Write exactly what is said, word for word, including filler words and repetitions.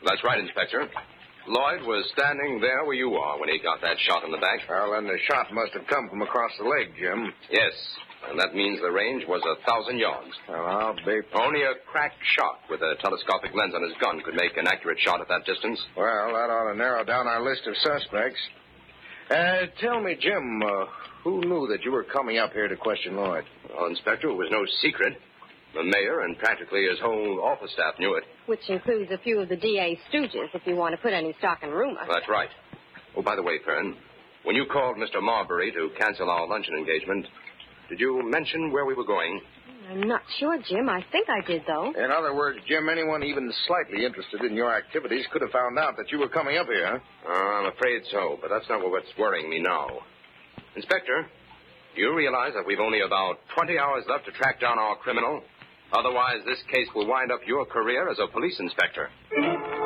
That's right, Inspector. Lloyd was standing there where you are when he got that shot in the back. Well, then the shot must have come from across the leg, Jim. Yes, and that means the range was a thousand yards. Well, I'll be... Only a cracked shot with a telescopic lens on his gun could make an accurate shot at that distance. Well, that ought to narrow down our list of suspects. Uh, tell me, Jim, uh, who knew that you were coming up here to question Lloyd? Well, Inspector, it was no secret. The mayor and practically his whole office staff knew it. Which includes a few of the D A's stooges, if you want to put any stock in rumor. That's right. Oh, by the way, Fern, when you called Mister Marbury to cancel our luncheon engagement, did you mention where we were going? I'm not sure, Jim. I think I did, though. In other words, Jim, anyone even slightly interested in your activities could have found out that you were coming up here, huh? Uh, I'm afraid so, but that's not what's worrying me now. Inspector, do you realize that we've only about twenty hours left to track down our criminal? Otherwise, this case will wind up your career as a police inspector.